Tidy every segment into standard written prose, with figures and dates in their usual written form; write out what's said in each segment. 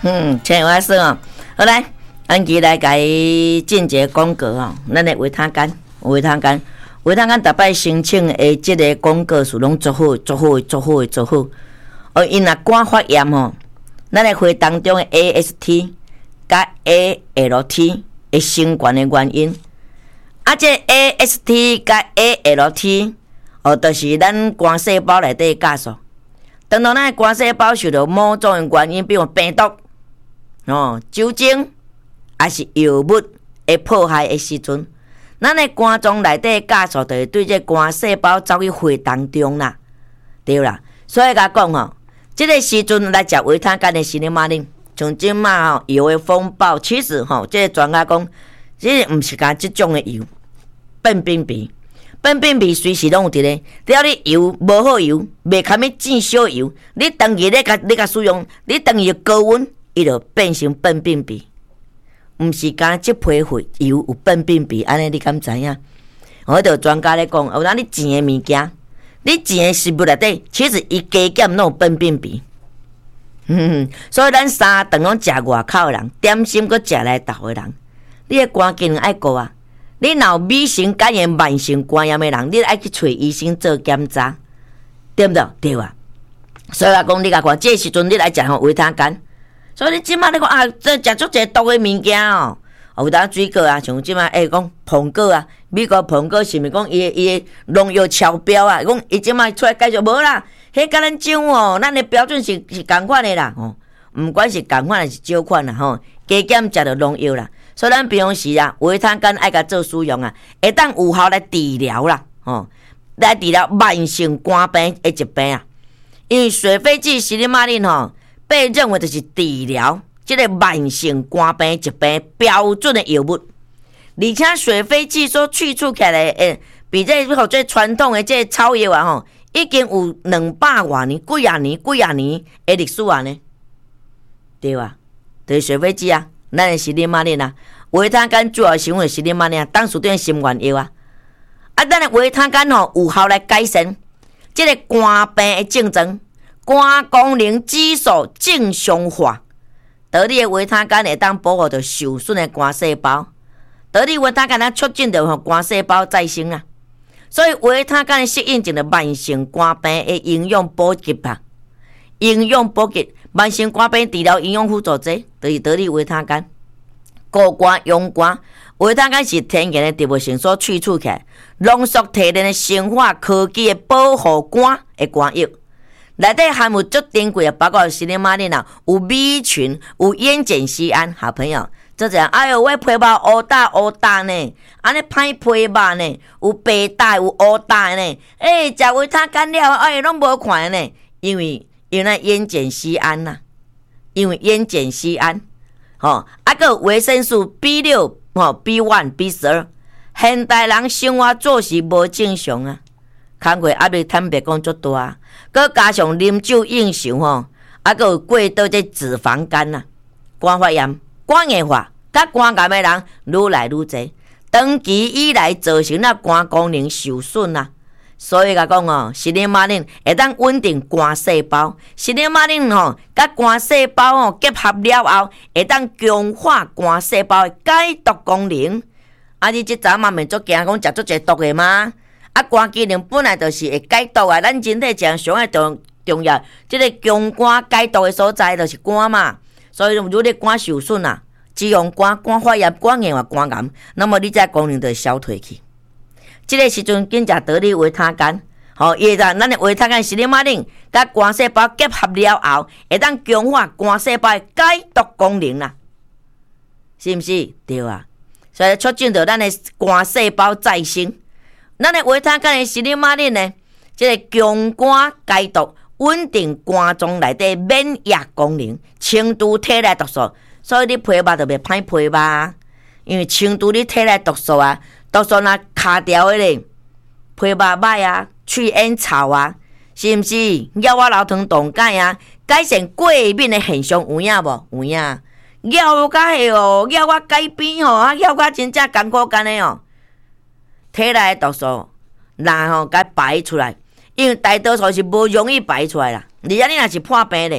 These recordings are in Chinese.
请我说哦，好来，咱期来甲伊进一个广告哦。咱的维他干，维他干，维他干，逐摆申请的即个广告数拢做好，做好，做好，做好。因若肝发炎吼，咱的血当中的 AST 甲 ALT 会升悬的原因，这 AST 甲 ALT 就是咱肝细胞内底的酵素。当咱的肝细胞受到某种的原因，比如病毒、酒精，还是药物的迫害的时阵，咱的肝脏内底的酵素就会对这肝细胞走去血当中啦，对啦。所以甲讲这个时阵来食维他干的西利马林，像即马油的风暴，其实这个专家讲，这毋是讲即种的油，笨冰皮。笨冰皮随时拢有伫咧，只要你油无好油，袂堪咪正少油，你长期你甲使用，你长期高温，伊就变成笨冰皮。毋是讲即批血油有笨冰皮，安尼你敢知影？我著专家咧讲，有当你钱的物件，你钱的食物内底，其实伊加减拢有笨冰皮。所以咱三顿拢食外口的人，点心搁食内头的人，你的肝机能爱顾啊。你若有乙型肝炎、慢性肝炎的人，你爱去找医生做检查，对不对？对啊。所以讲，你甲看，这时阵你来食维他干，所以你即马你讲这食足侪毒的物件哦。有当水果啊，像即马讲苹果啊，美国苹果是毋是讲伊的农药超标啊？讲伊即马出来介绍无啦，迄甲咱种咱的标准是共款的啦毋管是共款还是少款啦加减食着农药啦。所以咱平常时维他干爱甲做使用会当有效来治疗啦来治疗慢性肝病的疾病因为水飞剂西利马林被认为就是治疗这个慢性肝病疾病标准的药物，而且水飞剂所去除起来比这传统的这草药已经有200多年、几啊年的历史呢，对吧？就是水飞剂咱的西利马林维他干主要使用的西利马林当属对心原药咱的维他干有效来改善这个肝病的症状，肝功能指数正常化。得力的维他干会当保护着受损的肝细胞，得力维他干促进着肝细胞再生所以维他干适应一个慢性肝病的营养补给营养补给。慢性肝病治疗营养辅助剂就是得力维他干，固肝养肝。维他干是天然的植物性所去除起来，浓缩提炼的生化科技的保护肝的肝药，内底含有足珍贵的，包括西利马林有米群，有烟碱酰胺。好朋友，这样哎呦，我皮包乌大呢，安尼歹皮肉呢，有白带有乌大呢，食维他干了，拢无看呢，因为那烟碱酰胺因为烟碱酰胺还有维生素 B6 B1 B12。现代人生活作息无正常工课压力坦白讲足大搁加上啉酒饮酒还有过多这脂肪肝肝发炎、肝硬化甲肝癌的人愈来愈多，长期以来造成肝功能受损所以讲西利马林会当稳定肝细胞，西利马林甲肝细胞结合了后，会当强化肝细胞的解毒功能。你即阵嘛免足惊讲食足侪毒的吗？肝机能本来就是会解毒咱人体上上爱重要，即个强肝解毒的所在就是肝嘛。所以如果你肝受损脂肪肝发炎、肝硬化、肝癌，那么你这功能就会消退去。这个时阵，紧食得力维他干，伊咱的维他干西利马林，甲肝细胞结合了后，会当强化肝细胞的解毒功能是毋是？对所以促进着咱的肝细胞再生。咱的维他干的西利马林呢，这个强肝解毒，稳定肝脏内底免疫功能，清除体内毒素。所以你皮肉就袂歹皮肉，因为清除你体内毒素毒素若卡掉的咧，皮肉歹喙烟臭是毋是？咬老糖冻解改善过敏的现象有影无？有影。咬甲迄咬甲改变咬甲真正艰苦干的体内的毒素甲排出来，因为大多数是无容易排出来啦。而且你若是破病咧，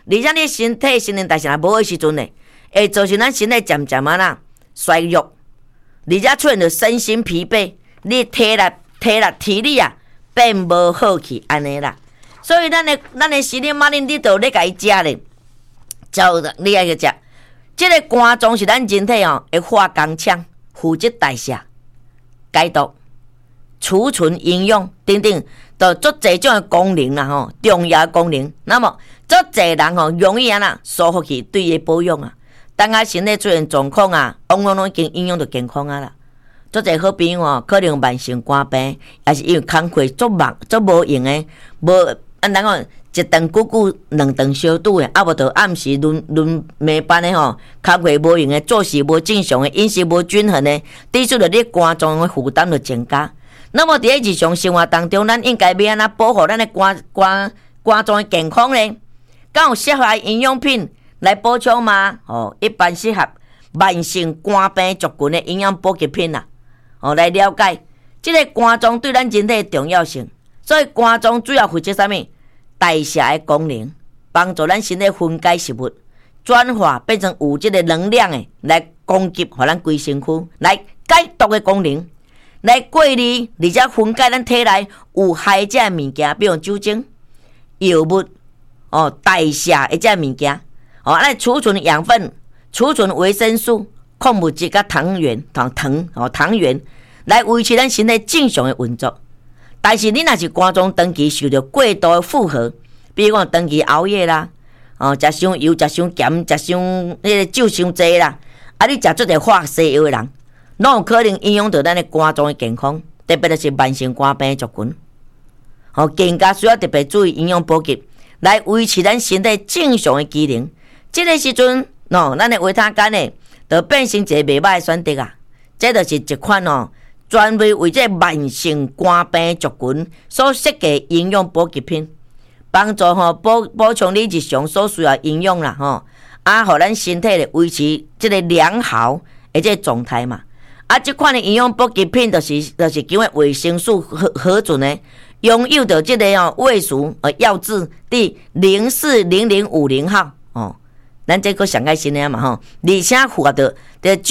而且你身体新陈代谢无的时阵呢，会造成咱身体渐渐衰弱，而且出现着身心疲惫，你体力啊变无好去安尼啦。所以咱的西林马林你都咧甲伊食咧，你爱去食。这个肝脏是咱人体会化工厂，负责代谢、解毒、储存营养等等，都足侪种的功能啦重要的功能。那么足侪人容易疏忽去对伊保养啊。当下身体出现状况往往已经影响到健康啦。足侪好朋友可能慢性肝病，也是因为工课足忙足无用的，无咱讲一顿久久两顿相拄的，无就暗时轮暝班的工课无用的，作息无正常的，饮食无均衡的，导致着你肝脏的负担就增加。那么伫日常生活当中，咱应该要安怎保护咱的肝脏的健康呢？敢有适合的营养品来补充吗？一般适合慢性肝病族群的营养补给品啦。来了解这个肝脏对咱人体的重要性。所以肝脏主要负责啥物？代谢的功能，帮助咱身体分解食物，转化变成有这个能量的来供给予咱规身躯，来解毒的功能，来过滤，而且分解咱体内有害这物件，比如酒精、药物、代谢的这物件，来储存养分、储存维生素、矿物质甲糖原，来维持咱身体正常的运作。但是你若是肝脏长期受到过度的负荷，比如讲长期熬夜啦，食伤油、食伤咸、食伤迄个酒伤济啦，你食足侪化西药的人，拢有可能影响到咱的肝脏的健康，特别是慢性肝病族群。更加需要特别注意营养补给，来维持咱身体正常的机能。这个时阵，咱的维他干呢，就变成一个袂歹的选择啊。这就是一款专门为这慢性肝病族群所设计营养补给品，帮助补充你日常所需要营养啦互咱身体咧维持这个良好的这个状态嘛。这款的营养补给品就是经过维生素核准的，拥有着这个卫署药字第040050号咱这个上开新的嘛而且符合着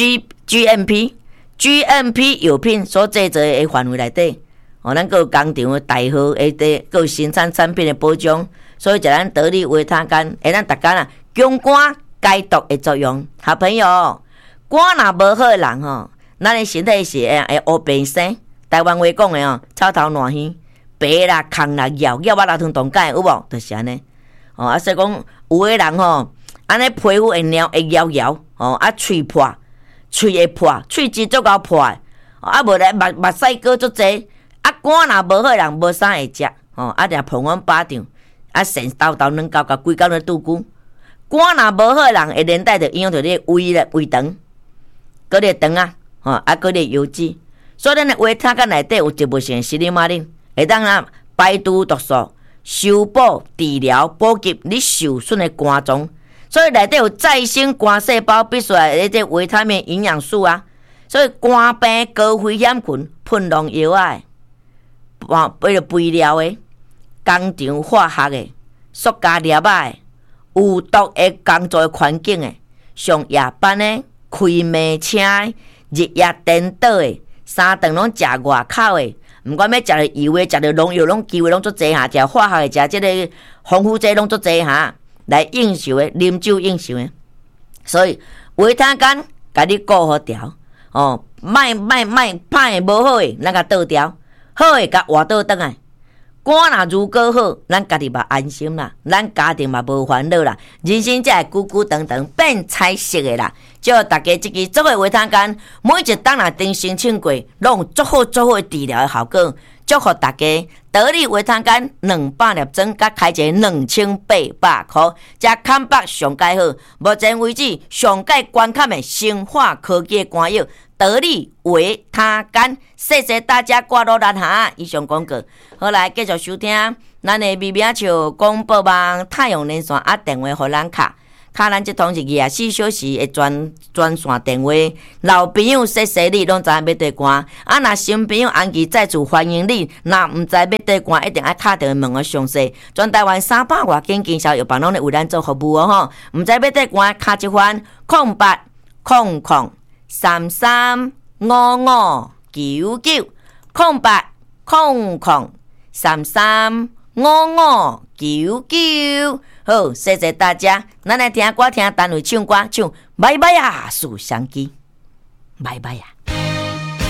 GMP 药品所制作的范围内底，咱还有工厂的代号，还有生产产品的保障，所以食咱得力维他干，会咱大家强肝解毒的作用。好朋友，肝若无好的人咱的身体是会黑病生。台湾话讲的草头烂鱼，白啦、空啦、咬啦、汤冻解有无？就是安尼。所以讲有的人安尼皮肤会摇，喙破。喙会破，喙齿足够破无来目屎过足济，肝若无好人无啥会食定碰阮巴掌，肾豆软到规工咧拄久。肝若无好人会连带着影响到你胃肠，搁咧肠搁咧油脂。所以咱的维他干内底有植物性西里马林，会当排毒毒素、修补、治疗、补给你受损的肝脏。所以内底有再生肝细胞必须的这维他命营养素所以肝病高危险群喷农药为了肥料的、工厂化学的、塑胶粒的、有毒的工作的环境的、上夜班的、开煤车的、日夜颠倒的、三顿拢食外口的，毋管要食着油的、食着农药，拢机会拢足济食化学的、食这个防腐剂拢足济来应酬的，啉酒应酬的，所以维他干甲你顾好调歹歹无好的，咱甲倒调，好的甲换倒转来。肝若如果好，咱家己嘛安心啦，咱家庭嘛无烦恼啦，人生才会久久长长变彩色的啦。祝大家这支足的维他干，每一档若定申请过，拢有足好的治疗的效果。祝福大家得力维他干200粒装，甲开一个2800块，加看北上介好。目前为止上介关卡的生化科技的肝药得力维他干，谢谢大家挂落咱下。以上广告，好来继续收听咱的微笑笑广播网太阳连线电话互咱卡卡咱即通是24小时的专线电话，老朋友说你拢知影要缀关，啊，若新朋友安琪再次欢迎你，若毋知要缀关，一定要敲电话问我详细。全台湾300外间经销药房拢咧为咱做服务哦吼，毋知要缀关，敲一番0800335599 0800335599。好，谢谢大家，咱来听歌，听单位唱歌，唱拜拜啊，树相机，拜拜啊。